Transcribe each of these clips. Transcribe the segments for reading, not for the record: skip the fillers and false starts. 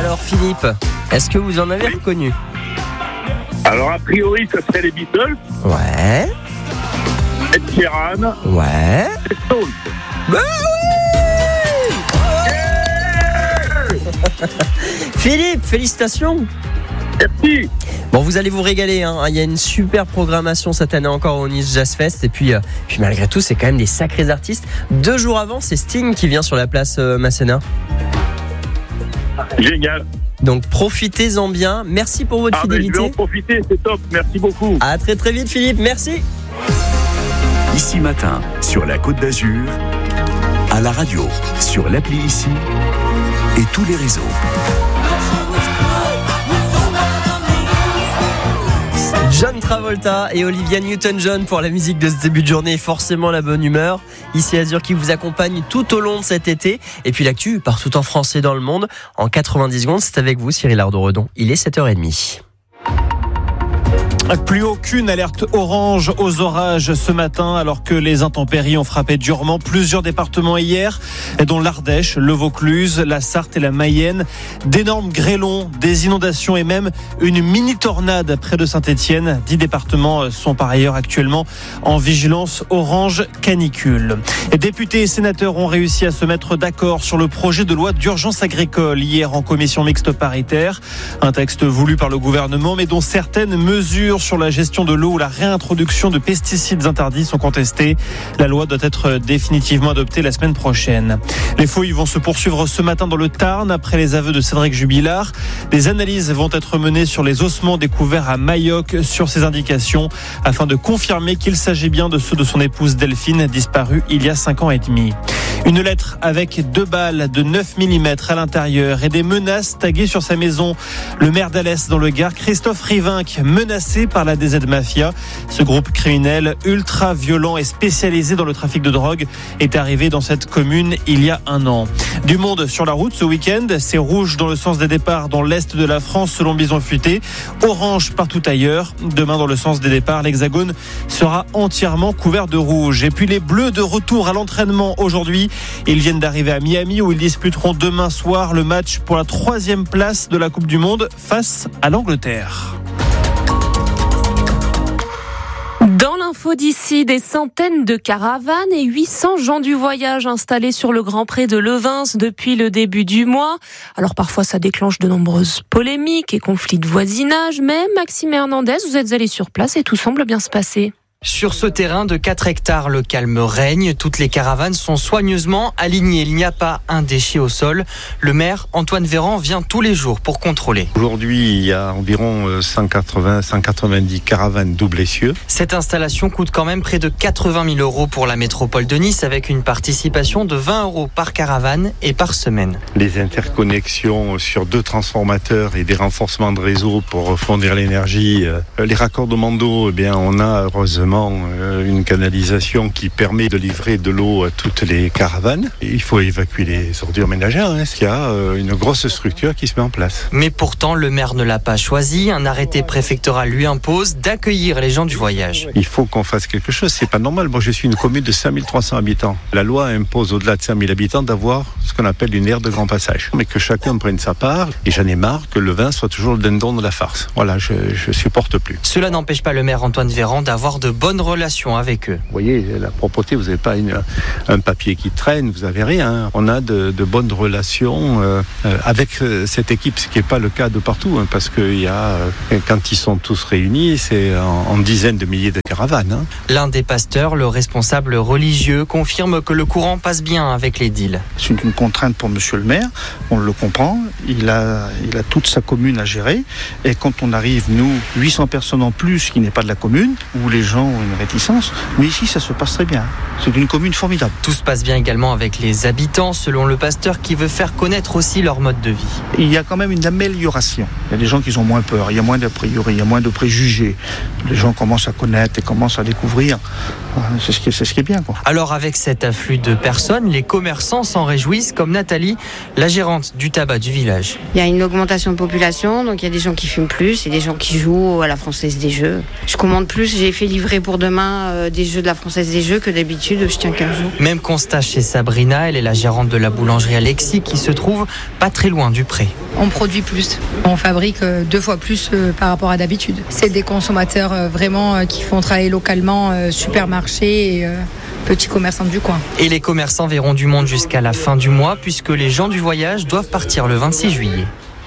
Alors Philippe, est-ce que vous en avez reconnu ? Alors, a priori, ça serait les Beatles, Ouais. Ed Sheeran, Ouais. et Stones. Bah oui. Philippe, félicitations. Merci. Bon, vous allez vous régaler, hein. Il y a une super programmation cette année encore au Nice Jazz Fest. Et puis malgré tout, c'est quand même des sacrés artistes. 2 jours avant, c'est Sting qui vient sur la place Masséna. Génial. Donc profitez-en bien. Merci pour votre Je vais fidélité. en profiter, c'est top. Merci beaucoup. À très très vite Philippe, merci. Ici Matin, sur la Côte d'Azur, à la radio, sur l'appli Ici et tous les réseaux. John Travolta et Olivia Newton-John pour la musique de ce début de journée, forcément la bonne humeur. Ici Azur qui vous accompagne tout au long de cet été. Et puis l'actu partout en France et dans le monde. En 90 secondes, c'est avec vous Cyril Ardo-Redon. Il est 7h30. Plus aucune alerte orange aux orages ce matin, alors que les intempéries ont frappé durement plusieurs départements hier, dont l'Ardèche, le Vaucluse, la Sarthe et la Mayenne. D'énormes grêlons, des inondations et même une mini-tornade près de Saint-Étienne. 10 départements sont par ailleurs actuellement en vigilance orange canicule. Et députés et sénateurs ont réussi à se mettre d'accord sur le projet de loi d'urgence agricole hier en commission mixte paritaire. Un texte voulu par le gouvernement, mais dont certaines mesures sur la gestion de l'eau ou la réintroduction de pesticides interdits sont contestées. La loi doit être définitivement adoptée la semaine prochaine. Les fouilles vont se poursuivre ce matin dans le Tarn après les aveux de Cédric Jubilard. Des analyses vont être menées sur les ossements découverts à Mayoc sur ces indications afin de confirmer qu'il s'agit bien de ceux de son épouse Delphine, disparue il y a 5 ans et demi. Une lettre avec 2 balles de 9 mm à l'intérieur et des menaces taguées sur sa maison. Le maire d'Alès dans le Gard, Christophe Rivinc, menacé par la DZ Mafia. Ce groupe criminel ultra violent et spécialisé dans le trafic de drogue est arrivé dans cette commune il y a 1 an. Du monde sur la route ce week-end, c'est rouge dans le sens des départs dans l'est de la France selon Bison Futé, orange partout ailleurs. Demain dans le sens des départs, l'Hexagone sera entièrement couvert de rouge. Et puis les Bleus de retour à l'entraînement aujourd'hui. Ils viennent d'arriver à Miami où ils disputeront demain soir le match pour la 3e place de la Coupe du Monde face à l'Angleterre. Dans l'info d'ici, des centaines de caravanes et 800 gens du voyage installés sur le Grand Pré de Levins depuis le début du mois. Alors parfois ça déclenche de nombreuses polémiques et conflits de voisinage, mais Maxime Hernandez, vous êtes allé sur place et tout semble bien se passer. Sur ce terrain de 4 hectares, le calme règne. Toutes les caravanes sont soigneusement alignées. Il n'y a pas un déchet au sol. Le maire, Antoine Véran, vient tous les jours pour contrôler. Aujourd'hui, il y a environ 190 caravanes double essieu. Cette installation coûte quand même près de 80 000 € pour la métropole de Nice, avec une participation de 20 € par caravane et par semaine. Les interconnexions sur 2 transformateurs et des renforcements de réseau pour fournir l'énergie. Les raccordements d'eau, eh bien, on a heureusement une canalisation qui permet de livrer de l'eau à toutes les caravanes. Il faut évacuer les ordures ménagères, hein, parce qu'il y a une grosse structure qui se met en place. Mais pourtant, le maire ne l'a pas choisi. Un arrêté préfectoral lui impose d'accueillir les gens du voyage. Il faut qu'on fasse quelque chose, c'est pas normal. Moi, je suis une commune de 5300 habitants. La loi impose au-delà de 5000 habitants d'avoir ce qu'on appelle une aire de grand passage. Mais que chacun prenne sa part, et j'en ai marre que le vin soit toujours le dindon de la farce. Voilà, je supporte plus. Cela n'empêche pas le maire Antoine Véran d'avoir de bonnes relations avec eux. Vous voyez, la propreté, vous n'avez pas un papier qui traîne, vous n'avez rien. On a de bonnes relations avec cette équipe, ce qui n'est pas le cas de partout, hein, parce que quand ils sont tous réunis, c'est en dizaines de milliers de caravanes. Hein. L'un des pasteurs, le responsable religieux, confirme que le courant passe bien avec l'édile. C'est une contrainte pour monsieur le maire, on le comprend, il a toute sa commune à gérer, et quand on arrive, nous, 800 personnes en plus qui n'est pas de la commune, où les gens ont une réticence, mais ici ça se passe très bien. C'est une commune formidable. Tout se passe bien également avec les habitants, selon le pasteur qui veut faire connaître aussi leur mode de vie. Il y a quand même une amélioration. Il y a des gens qui ont moins peur, il y a moins d'a priori, il y a moins de préjugés. Les gens commencent à connaître et commencent à découvrir. C'est ce qui est bien, quoi. Alors avec cet afflux de personnes, les commerçants s'en réjouissent, comme Nathalie, la gérante du tabac du village. Il y a une augmentation de population, donc il y a des gens qui fument plus et des gens qui jouent à la Française des Jeux. Je commande plus, j'ai fait livrer pour demain des jeux de la Française des Jeux que d'habitude je tiens 15 jours. Même constat chez Sabrina, elle est la gérante de la boulangerie Alexis qui se trouve pas très loin du pré. On produit plus, on fabrique 2 fois plus par rapport à d'habitude. C'est des consommateurs vraiment qui font travailler localement, supermarchés et petits commerçants du coin. Et les commerçants verront du monde jusqu'à la fin du mois puisque les gens du voyage doivent partir le 26 juillet.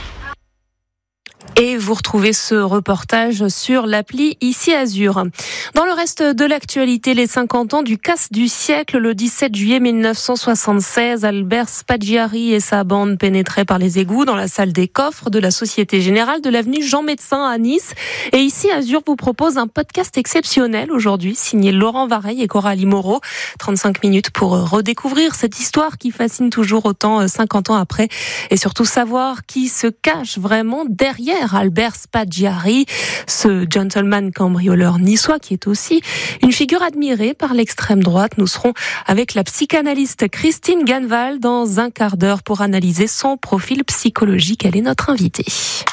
Et vous retrouvez ce reportage sur l'appli Ici Azur. Dans le reste de l'actualité, les 50 ans du casse du siècle, le 17 juillet 1976, Albert Spaggiari et sa bande pénétraient par les égouts dans la salle des coffres de la Société Générale de l'avenue Jean Médecin à Nice. Et Ici Azur vous propose un podcast exceptionnel aujourd'hui, signé Laurent Vareille et Coralie Moreau. 35 minutes pour redécouvrir cette histoire qui fascine toujours autant 50 ans après. Et surtout savoir qui se cache vraiment derrière Albert Spaggiari, ce gentleman cambrioleur niçois qui est aussi une figure admirée par l'extrême droite. Nous serons avec la psychanalyste Christine Ganval dans un quart d'heure pour analyser son profil psychologique. Elle est notre invitée.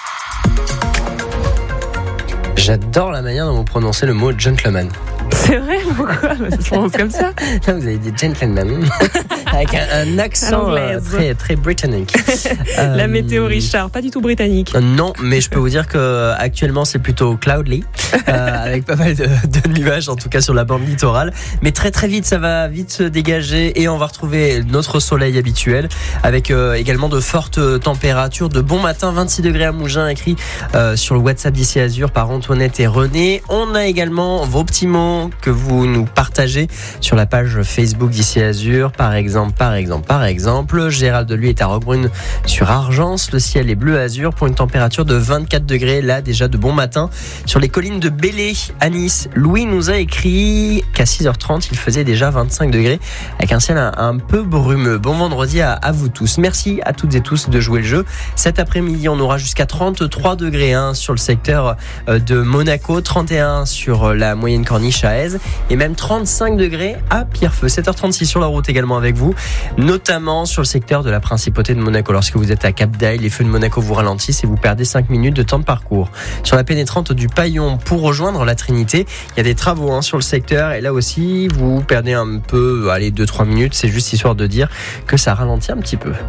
J'adore la manière dont vous prononcez le mot gentleman. C'est vrai, pourquoi? Ça se prononce comme ça. Là, vous avez dit gentleman avec un accent très, très britannique. La météo, Richard, pas du tout britannique. Non, mais je peux vous dire que actuellement c'est plutôt cloudly, avec pas mal de nuages, en tout cas sur la bande littorale. Mais très très vite, ça va vite se dégager et on va retrouver notre soleil habituel, avec également de fortes températures. De bon matin, 26 degrés à Mougins, écrit sur le WhatsApp d'Ici Azur par Antoinette et René. On a également vos petits mots que vous nous partagez sur la page Facebook d'Ici Azur. Par exemple, Gérald de lui est à Roquebrune sur Argence. Le ciel est bleu azur pour une température de 24 degrés. Là, déjà de bon matin. Sur les collines de Bélé à Nice, Louis nous a écrit qu'à 6h30, il faisait déjà 25 degrés avec un ciel un peu brumeux. Bon vendredi à vous tous. Merci à toutes et tous de jouer le jeu. Cet après-midi, on aura jusqu'à 33 degrés sur le secteur de Monaco, 31 sur la moyenne corniche à Aise et même 35 degrés à Pierrefeu. 7h36 sur la route également avec vous, notamment sur le secteur de la principauté de Monaco. Lorsque vous êtes à Cap d'Aille, les feux de Monaco vous ralentissent et vous perdez 5 minutes de temps de parcours. Sur la pénétrante du Paillon pour rejoindre la Trinité, il y a des travaux sur le secteur et là aussi vous perdez un peu, 2-3 minutes. C'est juste histoire de dire que ça ralentit un petit peu.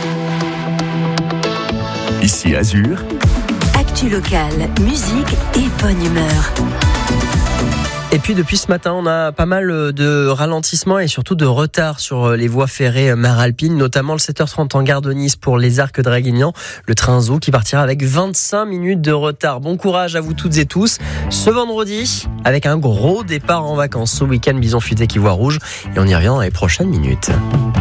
Ici Azur. Actu locale, musique et bonne humeur. Et puis depuis ce matin, on a pas mal de ralentissements et surtout de retard sur les voies ferrées Maralpine, notamment le 7h30 en gare de Nice pour les Arcs Draguignan, le train Zou qui partira avec 25 minutes de retard. Bon courage à vous toutes et tous. Ce vendredi, avec un gros départ en vacances. Ce week-end, Bison Futé qui voit rouge et on y revient dans les prochaines minutes.